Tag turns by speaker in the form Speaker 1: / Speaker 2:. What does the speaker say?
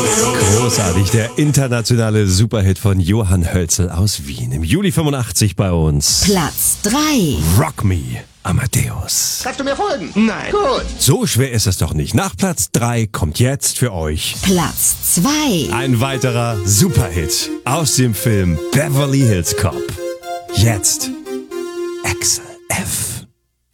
Speaker 1: Großartig, der internationale Superhit von Johann Hölzel aus Wien. Im Juli 85 bei uns.
Speaker 2: Platz 3.
Speaker 1: Rock Me, Amadeus.
Speaker 3: Kannst du mir folgen? Nein. Gut.
Speaker 1: So schwer ist es doch nicht. Nach Platz 3 kommt jetzt für euch
Speaker 2: Platz 2.
Speaker 1: ein weiterer Superhit aus dem Film Beverly Hills Cop. Jetzt Axel F.